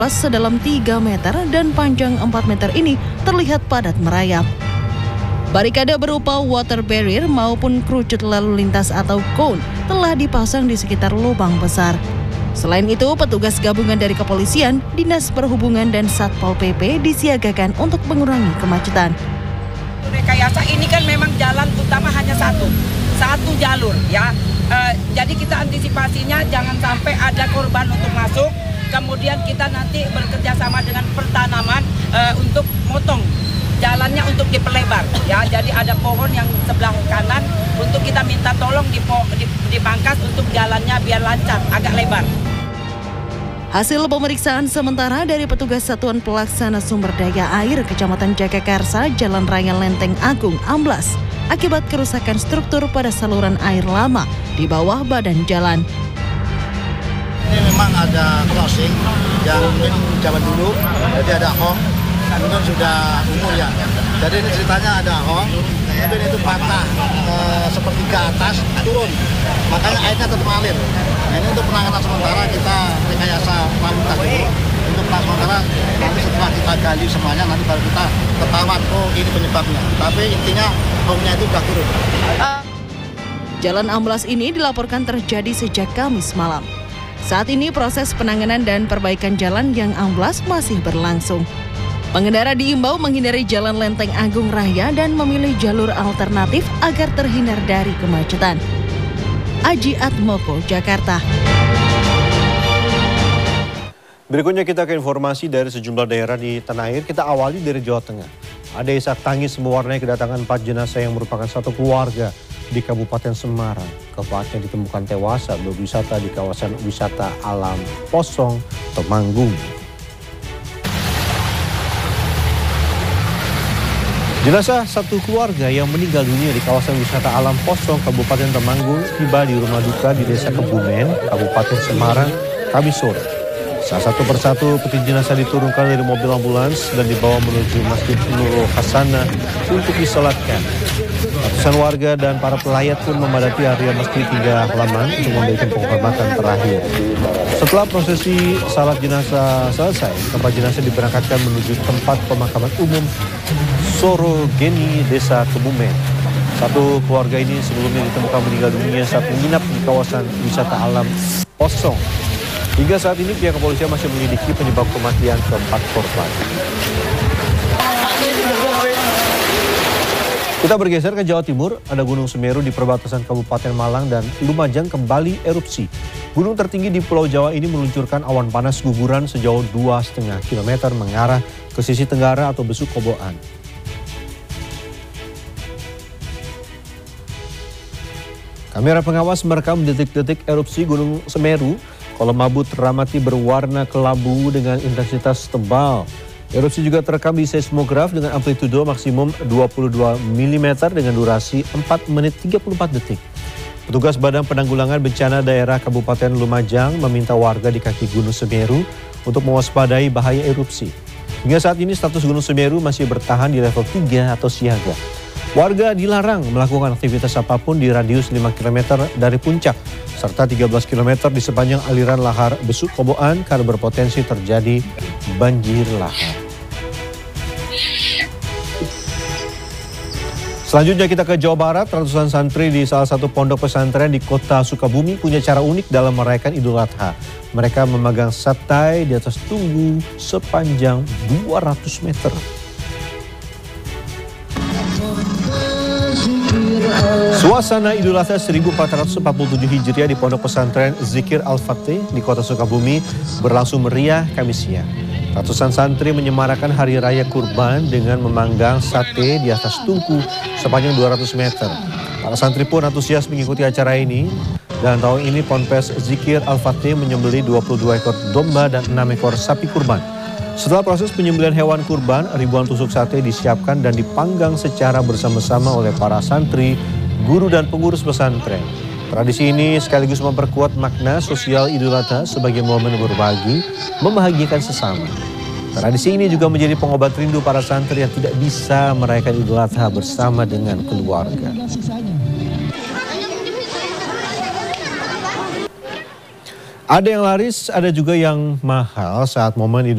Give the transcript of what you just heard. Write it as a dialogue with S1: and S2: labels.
S1: sedalam 3 meter dan panjang 4 meter ini terlihat padat merayap. Barikade berupa water barrier maupun kerucut lalu lintas atau cone telah dipasang di sekitar lubang besar. Selain itu, petugas gabungan dari kepolisian, Dinas Perhubungan dan Satpol PP disiagakan untuk mengurangi kemacetan.
S2: Rekayasa ini kan memang jalan utama hanya satu jalur ya. Jadi kita antisipasinya jangan sampai ada korban untuk masuk. Kemudian kita nanti bekerja sama dengan pertanaman untuk motong jalannya untuk diperlebar ya. Jadi ada pohon yang sebelah kanan untuk kita minta tolong dipangkas untuk jalannya biar lancar, agak lebar.
S1: Hasil pemeriksaan sementara dari petugas Satuan Pelaksana Sumber Daya Air Kecamatan Jagakarsa, Jalan Raya Lenteng Agung amblas akibat kerusakan struktur pada saluran air lama di bawah badan jalan.
S3: Ini memang ada crossing yang mungkin zaman dulu, jadi ada hong, kemudian sudah umur ya. Jadi ini ceritanya ada hong, kemudian itu patah seperti ke atas turun, makanya airnya tetap mengalir. Nah, ini untuk penanganan sementara kita rekayasa lalu lintas dulu. Untuk penanganan sementara nanti setelah kita gali semuanya nanti baru kita ketahuan oh ini penyebabnya. Tapi intinya hongnya itu sudah turun.
S1: Jalan amblas ini dilaporkan terjadi sejak Kamis malam. Saat ini proses penanganan dan perbaikan jalan yang amblas masih berlangsung. Pengendara diimbau menghindari Jalan Lenteng Agung Raya dan memilih jalur alternatif agar terhindar dari kemacetan. Aji Atmoko, Jakarta.
S4: Berikutnya kita ke informasi dari sejumlah daerah di tanah air. Kita awali dari Jawa Tengah. Ada isak tangis mewarnai kedatangan 4 jenazah yang merupakan satu keluarga di Kabupaten Semarang. Keempatnya ditemukan tewas saat berwisata di kawasan wisata alam Posong, Temanggung. Jenazah satu keluarga yang meninggal dunia di kawasan wisata alam Posong, Kabupaten Temanggung tiba di rumah duka di Desa Kebumen, Kabupaten Semarang, Kamis sore. Salah satu persatu peti jenazah diturunkan dari mobil ambulans dan dibawa menuju Masjid Nurul Hasanah untuk disolatkan. Ratusan warga dan para pelayat pun memadati area masjid hingga halaman untuk memberikan penghormatan terakhir. Setelah prosesi salat jenazah selesai, keempat jenazah diberangkatkan menuju tempat pemakaman umum Sorogeni, Desa Kebumen. Satu keluarga ini sebelumnya ditemukan meninggal dunia saat menginap di kawasan wisata alam Posong. Hingga saat ini pihak kepolisian masih menyelidiki penyebab kematian keempat korban. Kita bergeser ke Jawa Timur, ada Gunung Semeru di perbatasan Kabupaten Malang dan Lumajang kembali erupsi. Gunung tertinggi di Pulau Jawa ini meluncurkan awan panas guguran sejauh 2,5 km mengarah ke sisi tenggara atau Besuk Koboan. Kamera pengawas merekam detik-detik erupsi Gunung Semeru. Kolom abu teramati berwarna kelabu dengan intensitas tebal. Erupsi juga terekam di seismograf dengan amplitudo maksimum 22 mm dengan durasi 4 menit 34 detik. Petugas Badan Penanggulangan Bencana Daerah Kabupaten Lumajang meminta warga di kaki Gunung Semeru untuk mewaspadai bahaya erupsi. Hingga saat ini status Gunung Semeru masih bertahan di level 3 atau siaga. Warga dilarang melakukan aktivitas apapun di radius 5 km dari puncak, serta 13 km di sepanjang aliran lahar Besuk Koboan karena berpotensi terjadi banjir lahar. Selanjutnya kita ke Jawa Barat. Ratusan santri di salah satu pondok pesantren di kota Sukabumi punya cara unik dalam merayakan Idul Adha. Mereka memegang satai di atas tunggu sepanjang 200 meter. Suasana Idul Adha 1447 Hijriah di Pondok Pesantren Zikir Al-Fatih di Kota Sukabumi berlangsung meriah Kamis siang. Ratusan santri menyemarakan Hari Raya Kurban dengan memanggang sate di atas tungku sepanjang 200 meter. Para santri pun antusias mengikuti acara ini. Dan tahun ini Ponpes Zikir Al-Fatih menyembelih 22 ekor domba dan 6 ekor sapi kurban. Setelah proses penyembelihan hewan kurban, ribuan tusuk sate disiapkan dan dipanggang secara bersama-sama oleh para santri, guru dan pengurus pesantren. Tradisi ini sekaligus memperkuat makna sosial Idul Adha sebagai momen berbagi, membahagiakan sesama. Tradisi ini juga menjadi pengobat rindu para santri yang tidak bisa merayakan Idul Adha bersama dengan keluarga. Ada yang laris, ada juga yang mahal saat momen Idul